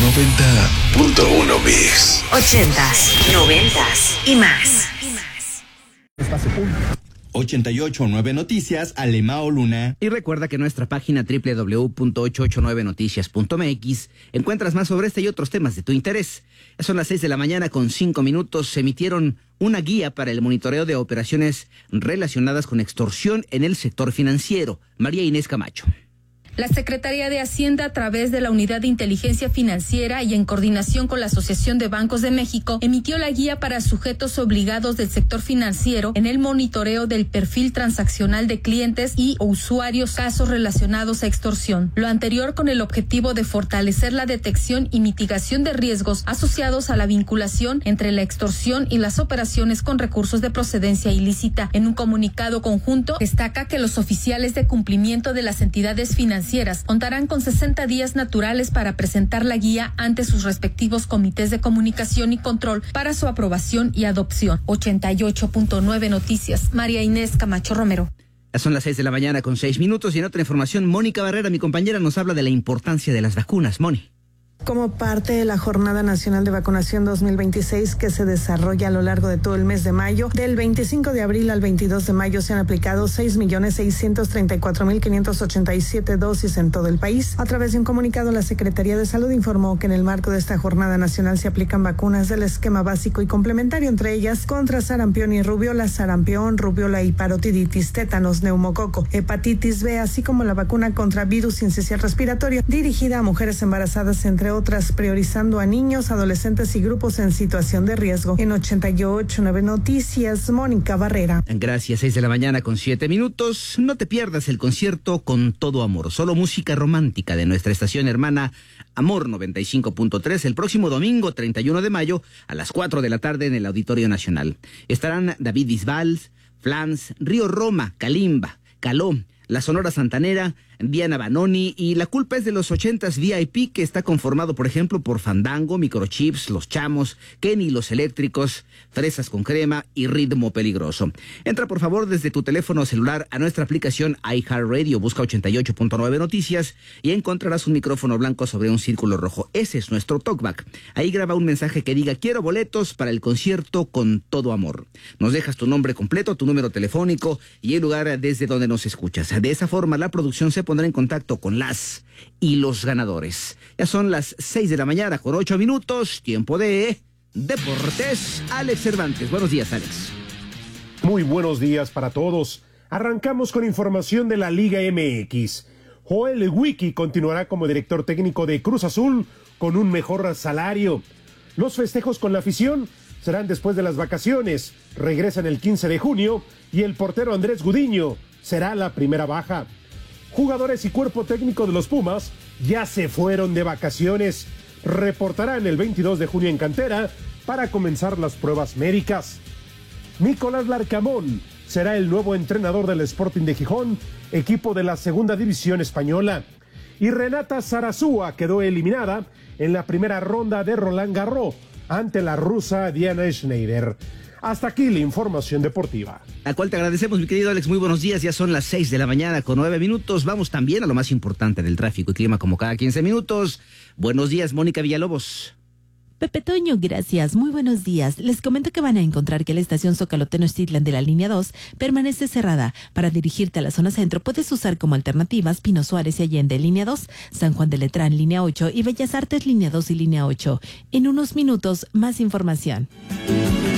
90.1 Mix. 80s, 90s y más. 88.9 Noticias, Alemao Luna. Y recuerda que en nuestra página www.889noticias.mx encuentras más sobre este y otros temas de tu interés. Son las 6 de la mañana con 5 minutos. Se emitieron una guía para el monitoreo de operaciones relacionadas con extorsión en el sector financiero. María Inés Camacho. La Secretaría de Hacienda, a través de la Unidad de Inteligencia Financiera y en coordinación con la Asociación de Bancos de México, emitió la guía para sujetos obligados del sector financiero en el monitoreo del perfil transaccional de clientes y usuarios, casos relacionados a extorsión. Lo anterior con el objetivo de fortalecer la detección y mitigación de riesgos asociados a la vinculación entre la extorsión y las operaciones con recursos de procedencia ilícita. En un comunicado conjunto, destaca que los oficiales de cumplimiento de las entidades financieras contarán con 60 días naturales para presentar la guía ante sus respectivos comités de comunicación y control para su aprobación y adopción. 88.9 Noticias, María Inés Camacho Romero. Son las 6 de la mañana con 6 minutos y en otra información, Mónica Barrera, mi compañera, nos habla de la importancia de las vacunas. Moni. Como parte de la Jornada Nacional de Vacunación 2026 que se desarrolla a lo largo de todo el mes de mayo, del 25 de abril al 22 de mayo se han aplicado 6.634.587 dosis en todo el país. A través de un comunicado, la Secretaría de Salud informó que en el marco de esta Jornada Nacional se aplican vacunas del esquema básico y complementario, entre ellas contra sarampión y rubiola, y parotiditis, tétanos, neumococo, hepatitis B, así como la vacuna contra virus sincicial respiratorio, dirigida a mujeres embarazadas, entre otras, priorizando a niños, adolescentes y grupos en situación de riesgo. En 88.9 Noticias, Mónica Barrera. Gracias, 6 de la mañana con 7 minutos. No te pierdas el concierto Con Todo Amor, solo música romántica de nuestra estación hermana Amor 95.3, el próximo domingo 31 de mayo a las 4 de la tarde en el Auditorio Nacional. Estarán David Bisbal, Flans, Río Roma, Kalimba, Caló, la Sonora Santanera, Diana Banoni y La Culpa es de los 80s VIP, que está conformado, por ejemplo, por Fandango, Microchips, Los Chamos, Kenny, Los Eléctricos, Fresas con Crema y Ritmo Peligroso. Entra, por favor, desde tu teléfono celular a nuestra aplicación iHeartRadio, busca 88.9 Noticias y encontrarás un micrófono blanco sobre un círculo rojo. Ese es nuestro talkback. Ahí graba un mensaje que diga: quiero boletos para el concierto Con Todo Amor. Nos dejas tu nombre completo, tu número telefónico y el lugar desde donde nos escuchas. De esa forma, la producción se pondrá en contacto con las y los ganadores. Ya son las 6 de la mañana con 8 minutos, tiempo de Deportes. Alex Cervantes, buenos días, Alex. Muy buenos días para todos. Arrancamos con información de la Liga MX. Joel Wiki continuará como director técnico de Cruz Azul con un mejor salario. Los festejos con la afición serán después de las vacaciones. Regresan el 15 de junio y el portero Andrés Gudiño será la primera baja. Jugadores y cuerpo técnico de los Pumas ya se fueron de vacaciones. Reportarán el 22 de junio en cantera para comenzar las pruebas médicas. Nicolás Larcamón será el nuevo entrenador del Sporting de Gijón, equipo de la segunda división española. Y Renata Zarazúa quedó eliminada en la primera ronda de Roland Garros ante la rusa Diana Schneider. Hasta aquí la información deportiva. A cual te agradecemos, mi querido Alex. Muy buenos días. Ya son las 6 de la mañana con 9 minutos. Vamos también a lo más importante del tráfico y clima como cada 15 minutos. Buenos días, Mónica Villalobos. Pepe Toño, gracias. Muy buenos días. Les comento que van a encontrar que la estación Zócalo Tenochtitlan de la línea 2 permanece cerrada. Para dirigirte a la zona centro puedes usar como alternativas Pino Suárez y Allende, línea 2, San Juan de Letrán, línea 8 y Bellas Artes, línea 2 y línea 8. En unos minutos, más información.